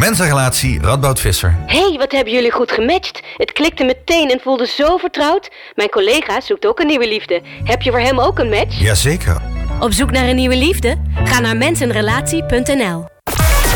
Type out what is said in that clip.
Mensenrelatie Radboud Visser. Hey, wat hebben jullie goed gematcht. Het klikte meteen en voelde zo vertrouwd. Mijn collega zoekt ook een nieuwe liefde. Heb je voor hem ook een match? Jazeker. Op zoek naar een nieuwe liefde? Ga naar mensenrelatie.nl.